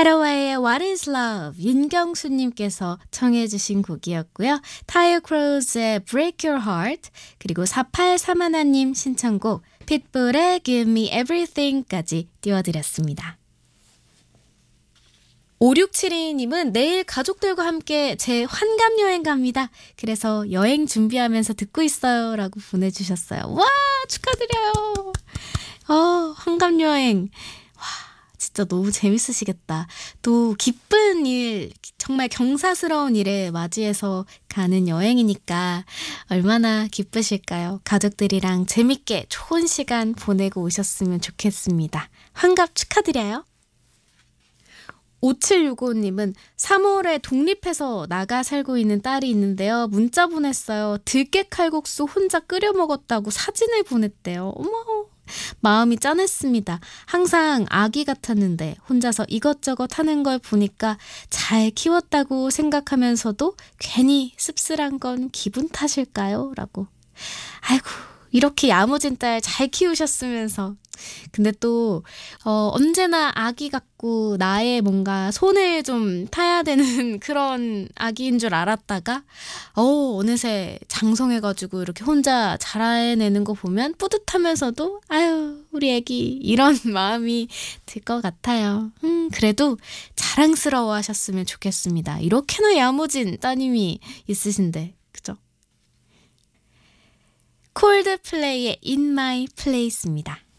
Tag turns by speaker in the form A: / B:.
A: 하로웨이의 What is Love 윤경수님께서 청해 주신 곡이었고요. 타이어 크로우즈의 Break Your Heart 그리고 4831님 신청곡 핏불의 Give Me Everything까지 띄워드렸습니다. 5672님은 내일 가족들과 함께 제 환갑 여행 갑니다. 그래서 여행 준비하면서 듣고 있어요 라고 보내주셨어요. 와 축하드려요. 환갑 여행 와 진짜 너무 재밌으시겠다. 또 기쁜 일 정말 경사스러운 일에 맞이해서 가는 여행이니까 얼마나 기쁘실까요? 가족들이랑 재밌게 좋은 시간 보내고 오셨으면 좋겠습니다. 환갑 축하드려요. 5765님은 3월에 독립해서 나가 살고 있는 딸이 있는데요. 문자 보냈어요. 들깨 칼국수 혼자 끓여 먹었다고 사진을 보냈대요. 어머, 마음이 짠했습니다. 항상 아기 같았는데 혼자서 이것저것 하는 걸 보니까 잘 키웠다고 생각하면서도 괜히 씁쓸한 건 기분 탓일까요? 라고. 아이고, 이렇게 야무진 딸 잘 키우셨으면서 근데 또 언제나 아기 같고 나의 뭔가 손을 좀 타야 되는 그런 아기인 줄 알았다가 어느새 장성해가지고 이렇게 혼자 자라내는 거 보면 뿌듯하면서도 아유 우리 애기 이런 마음이 들 것 같아요. 그래도 자랑스러워 하셨으면 좋겠습니다. 이렇게나 야무진 따님이 있으신데 그죠? 콜드플레이의 In My Place입니다.